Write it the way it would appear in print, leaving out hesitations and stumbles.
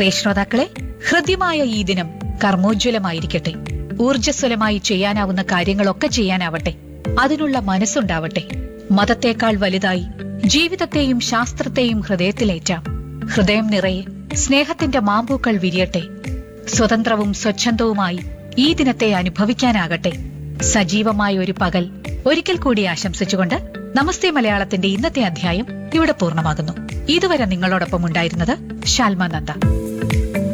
പ്രിയ ശ്രോതാക്കളെ, ഹൃദ്യമായ ഈ ദിനം കർമ്മോജ്വലമായിരിക്കട്ടെ. ഊർജ്ജസ്വലമായി ചെയ്യാനാവുന്ന കാര്യങ്ങളൊക്കെ ചെയ്യാനാവട്ടെ. അതിനുള്ള മനസ്സുണ്ടാവട്ടെ. മതത്തേക്കാൾ വലുതായി ജീവിതത്തെയും ശാസ്ത്രത്തെയും ഹൃദയത്തിലേറ്റാം. ഹൃദയം നിറയെ സ്നേഹത്തിന്റെ മാമ്പൂക്കൾ വിരിയട്ടെ. സ്വതന്ത്രവും സ്വച്ഛന്തവുമായി ഈ ദിനത്തെ അനുഭവിക്കാനാകട്ടെ. സജീവമായ ഒരു പകൽ ഒരിക്കൽ കൂടി ആശംസിച്ചുകൊണ്ട് നമസ്തേ മലയാളത്തിന്റെ ഇന്നത്തെ അധ്യായം ഇവിടെ പൂർണ്ണമാകുന്നു. ഇതുവരെ നിങ്ങളോടൊപ്പം ഉണ്ടായിരുന്നത് ശാൽമ നന്ദ.